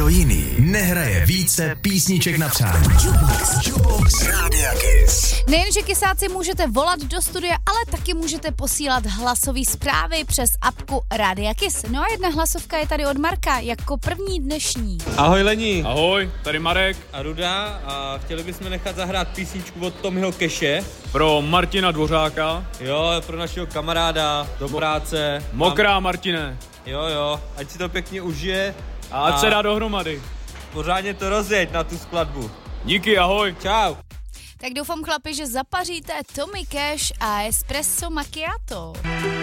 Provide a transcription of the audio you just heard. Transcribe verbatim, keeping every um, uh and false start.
Nikdo jiný nehraje více písniček na přání. Jukebox, Jukebox Rádia Kiss. Nejenže kysáci můžete volat do studia, ale taky můžete posílat hlasové zprávy přes apku Rádia Kiss. No a jedna hlasovka je tady od Marka, jako první dnešní. Ahoj Lení. Ahoj, tady Marek. A Ruda a chtěli bychom nechat zahrát písničku od Tommyho Cashe. Pro Martina Dvořáka. Jo, pro našeho kamaráda, do práce. Mokrá Martine. Jo, jo, ať si to pěkně užije. A ať se dá dohromady. Pořádně to rozjeď na tu skladbu. Díky, ahoj. Čau. Tak doufám, chlapi, že zapaříte Tommy Cash a Espresso Macchiato.